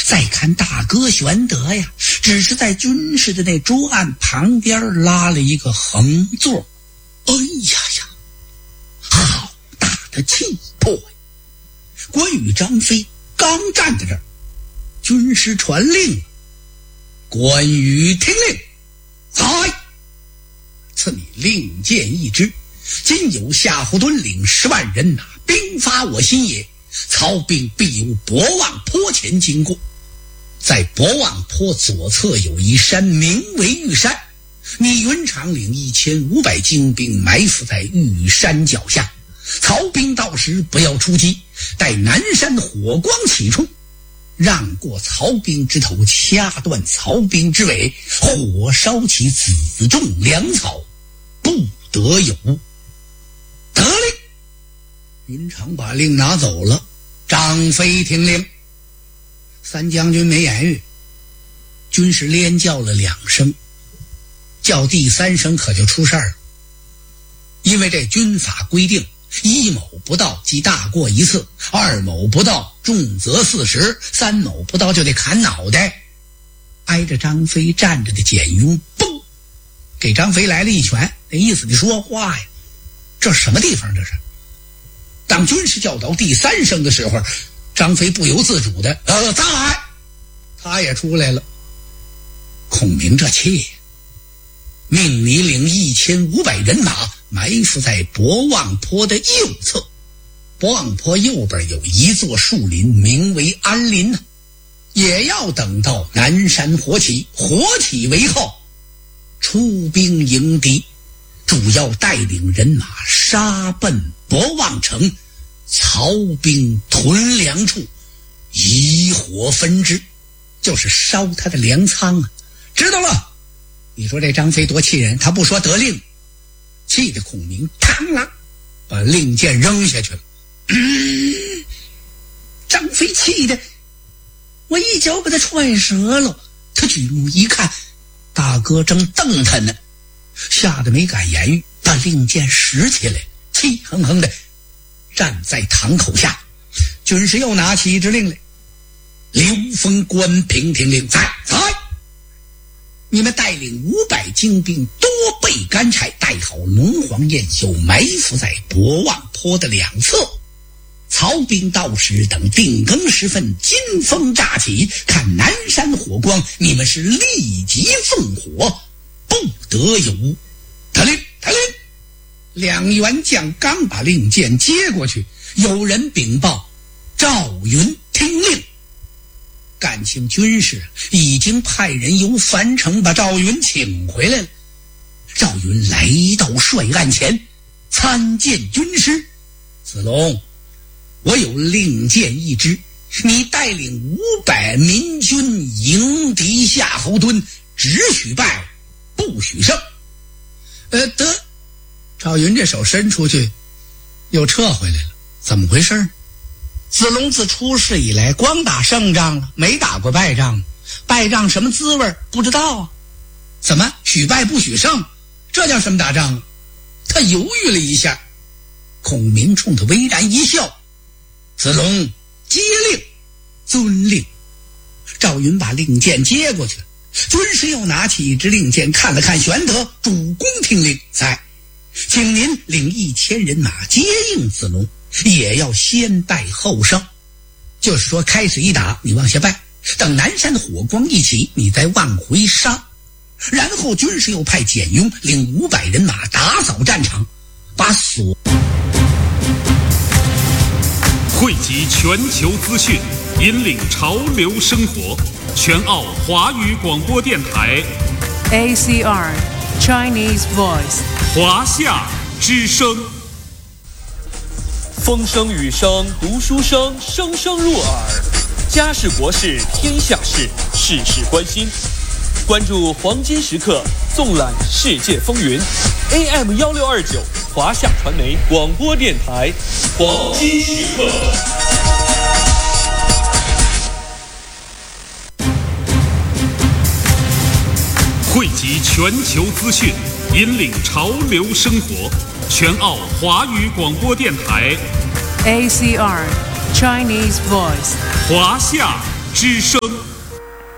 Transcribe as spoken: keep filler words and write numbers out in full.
再看大哥玄德呀，只是在军士的那桌案旁边拉了一个横座。哎呀呀，好大的气魄呀！关羽、张飞刚站在这儿，军师传令，关羽听令，在，赐你令箭一支，今有夏侯惇领十万人马兵发我心也，曹兵必由博望坡前经过，在博望坡左侧有一山，名为玉山，你云长领一千五百精兵埋伏在玉山脚下，曹兵到时不要出击，待南山火光起处，让过曹兵之头，掐断曹兵之尾，火烧起子仲粮草，不得有误。得令。云长把令拿走了，张飞听令。三将军没言语，军士连叫了两声，叫第三声可就出事儿了。因为这军法规定，一某不到即大过一次，二某不到重则四十，三某不到就得砍脑袋。挨着张飞站着的简雍嘣给张飞来了一拳，那意思你说话呀，这什么地方这是？当军士叫到第三声的时候，张飞不由自主的呃再来，他也出来了。孔明这气，命你领一千五百人马埋伏在博望坡的右侧，博望坡右边有一座树林，名为安林，也要等到南山火起，火起为号，出兵迎敌，主要带领人马杀奔博望城，曹兵屯粮处，以火焚之，就是烧他的粮仓啊！知道了。你说这张飞多气人，他不说得令，气得孔明嘡啷把令箭扔下去了。嗯、张飞气得我一脚把他踹折了。他举目一看，大哥正瞪他呢，吓得没敢言语，把令箭拾起来，气哼哼的站在堂口下。军师又拿起一支令来，刘封、关平听令，在在，你们带领五百精兵，多备干柴，带好龙黄焰酒，埋伏在博望坡的两侧。曹兵到时，等定更时分，金风乍起，看南山火光，你们是立即纵火，不得有误。得令，得令。两员将刚把令箭接过去，有人禀报赵云听令。感情军士已经派人由樊城把赵云请回来了。赵云来到帅案前，参见军师。子龙，我有令箭一支，你带领五百民军迎敌夏侯惇，只许败不许胜。呃，得。赵云这手伸出去又撤回来了，怎么回事？子龙自出世以来光打胜仗了，没打过败仗，败仗什么滋味不知道啊。怎么许败不许胜？这叫什么打仗啊？他犹豫了一下，孔明冲他微然一笑，子龙接令，遵令。赵云把令箭接过去，军师又拿起一支令箭看了看玄德，主公听令，在，请您领一千人马接应子龙，也要先败后胜，就是说开始一打你往下败，等南山的火光一起，你再往回杀。然后军师又派简雍领五百人马打扫战场，把所汇集全球资讯，引领潮流生活。全澳华语广播电台 A C R Chinese Voice 华夏之声。 风声雨声读书声，声声入耳。家事国事天下事，事事关心。关注黄金时刻，纵览世界风云。A M 一六二九华夏传媒广播电台，黄金时刻。 汇集全球资讯，引领潮流生活。全澳华语广播电台 A C R Chinese Voice 华夏之声。